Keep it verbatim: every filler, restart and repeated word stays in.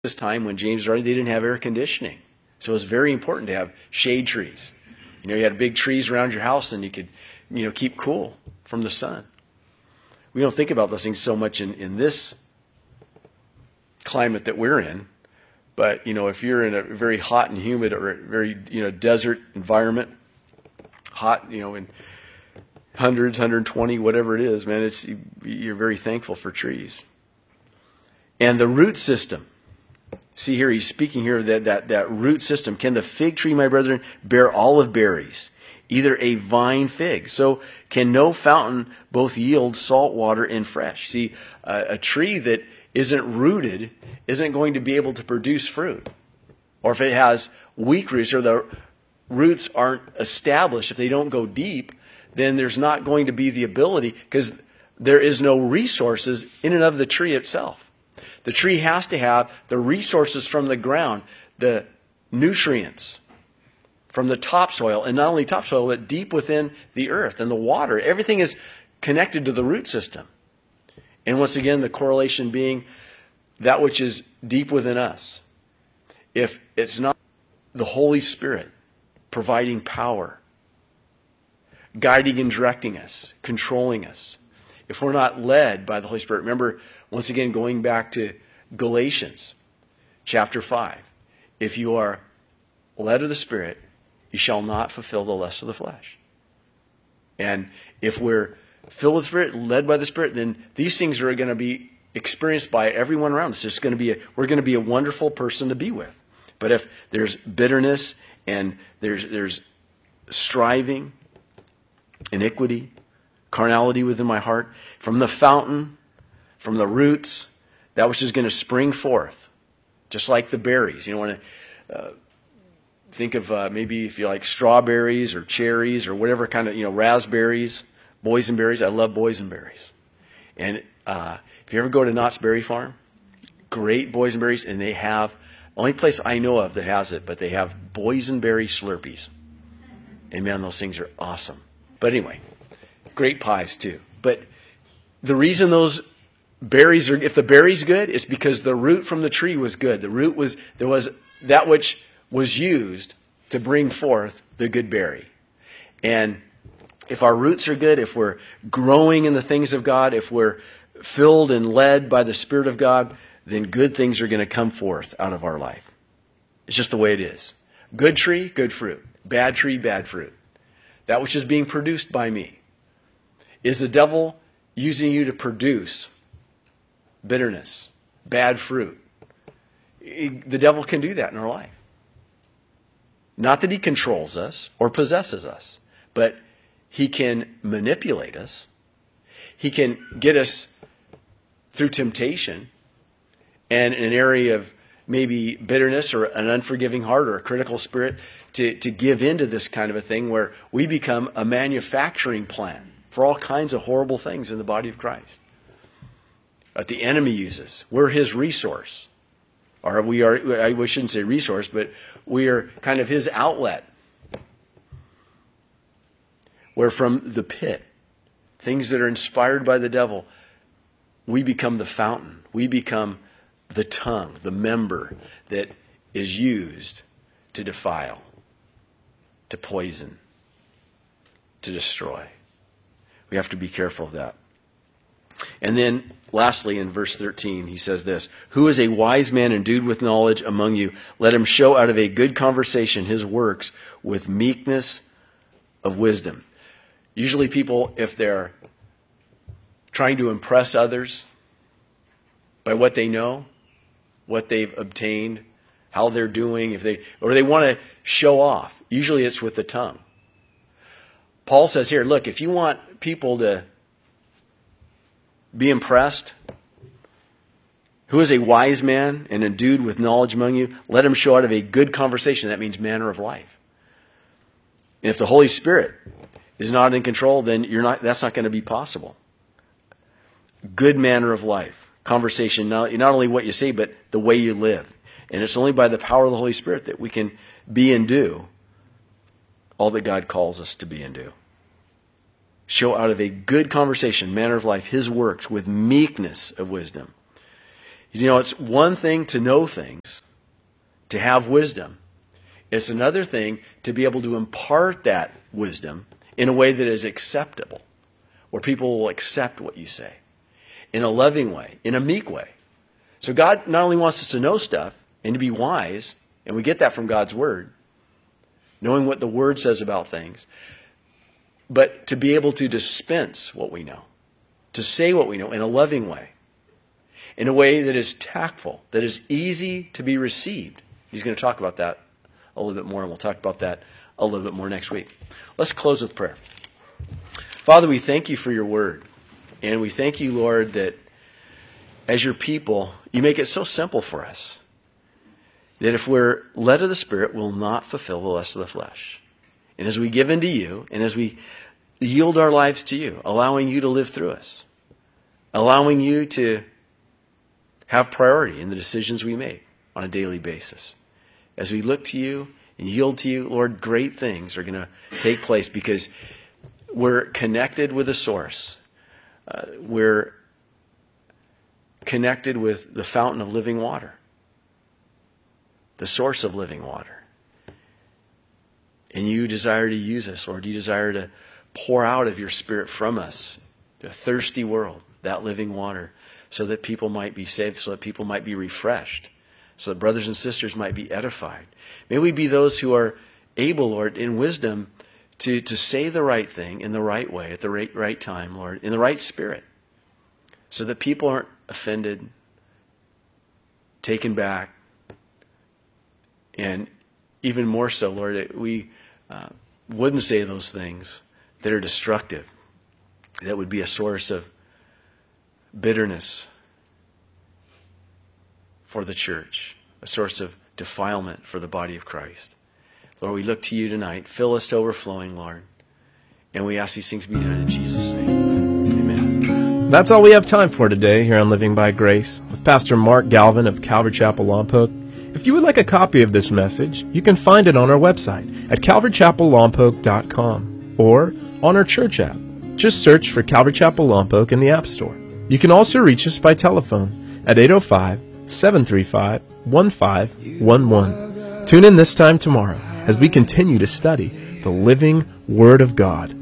this time when James was writing, they didn't have air conditioning. So it was very important to have shade trees. You know, you had big trees around your house and you could, you know, keep cool from the sun. We don't think about those things so much in, in this climate that we're in. But, you know, if you're in a very hot and humid or very, you know, desert environment, hot, you know, in hundreds, one hundred twenty, whatever it is, man, it's you're very thankful for trees. And the root system. See here, he's speaking here that, that, that root system. Can the fig tree, my brethren, bear olive berries, either a vine fig? So can no fountain both yield salt water and fresh? See, uh, a tree that isn't rooted isn't going to be able to produce fruit. Or if it has weak roots or the roots aren't established, if they don't go deep, then there's not going to be the ability, because there is no resources in and of the tree itself. The tree has to have the resources from the ground, the nutrients from the topsoil, and not only topsoil, but deep within the earth and the water. Everything is connected to the root system. And once again, the correlation being that which is deep within us. If it's not the Holy Spirit providing power, guiding and directing us, controlling us, if we're not led by the Holy Spirit, remember, once again, going back to Galatians chapter five, if you are led of the Spirit, you shall not fulfill the lust of the flesh. And if we're filled with the Spirit, led by the Spirit, then these things are going to be experienced by everyone around us. It's going to be a, we're going to be a wonderful person to be with. But if there's bitterness and there's there's striving, iniquity, carnality within my heart, from the fountain, from the roots, that which is going to spring forth, just like the berries. You know, when uh, think of uh, maybe if you like strawberries or cherries or whatever kind of, you know, raspberries, boysenberries. I love boysenberries. And uh, if you ever go to Knott's Berry Farm, great boysenberries, and they have, only place I know of that has it, but they have boysenberry Slurpees. And man, those things are awesome. But anyway, great pies too. But the reason those berries are, if the berry's good, it's because the root from the tree was good. The root was, there was that which was used to bring forth the good berry. And if our roots are good, if we're growing in the things of God, if we're filled and led by the Spirit of God, then good things are going to come forth out of our life. It's just the way it is. Good tree, good fruit. Bad tree, bad fruit. That which is being produced by me. Is the devil using you to produce bitterness, bad fruit? The devil can do that in our life. Not that he controls us or possesses us, but he can manipulate us. He can get us through temptation and in an area of maybe bitterness or an unforgiving heart or a critical spirit to, to give into this kind of a thing where we become a manufacturing plant for all kinds of horrible things in the body of Christ. That the enemy uses. We're his resource. Or we are, I shouldn't say resource, but we are kind of his outlet. Where from the pit, things that are inspired by the devil, we become the fountain. We become the tongue, the member that is used to defile, to poison, to destroy. We have to be careful of that. And then, lastly, in verse thirteen, he says this, "Who is a wise man endued with knowledge among you? Let him show out of a good conversation his works with meekness of wisdom." Usually people, if they're trying to impress others by what they know, what they've obtained, how they're doing, if they or they want to show off, usually it's with the tongue. Paul says here, look, if you want people to be impressed, who is a wise man and endued with knowledge among you, let him show out of a good conversation. That means manner of life. And if the Holy Spirit is not in control, then you're not. That's not going to be possible. Good manner of life, conversation, not, not only what you say, but the way you live. And it's only by the power of the Holy Spirit that we can be and do all that God calls us to be and do. Show out of a good conversation, manner of life, his works with meekness of wisdom. You know, it's one thing to know things, to have wisdom. It's another thing to be able to impart that wisdom in a way that is acceptable, where people will accept what you say, in a loving way, in a meek way. So God not only wants us to know stuff and to be wise, and we get that from God's Word, knowing what the Word says about things, but to be able to dispense what we know, to say what we know in a loving way, in a way that is tactful, that is easy to be received. He's going to talk about that a little bit more, and we'll talk about that a little bit more next week. Let's close with prayer. Father, we thank you for your word. And we thank you, Lord, that as your people, you make it so simple for us that if we're led of the Spirit, we'll not fulfill the lust of the flesh. And as we give into you, and as we yield our lives to you, allowing you to live through us, allowing you to have priority in the decisions we make on a daily basis. As we look to you and yield to you, Lord, great things are going to take place because we're connected with a source. Uh, we're connected with the fountain of living water, the source of living water. And you desire to use us, Lord. You desire to pour out of your Spirit from us to a thirsty world, that living water, so that people might be saved, so that people might be refreshed, so that brothers and sisters might be edified. May we be those who are able, Lord, in wisdom to, to say the right thing in the right way, at the right, right time, Lord, in the right spirit, so that people aren't offended, taken back, and even more so, Lord, that we uh, wouldn't say those things that are destructive, that would be a source of bitterness for the church, a source of defilement for the body of Christ. Lord, we look to you tonight. Fill us to overflowing, Lord. And we ask these things to be done in Jesus' name. Amen. That's all we have time for today here on Living by Grace with Pastor Mark Galvin of Calvary Chapel Lompoc. If you would like a copy of this message, you can find it on our website at calvary chapel lompoc dot com or on our church app. Just search for Calvary Chapel Lompoc in the App Store. You can also reach us by telephone at eight oh five, seven three five, one five one one. Tune in this time tomorrow as we continue to study the living Word of God.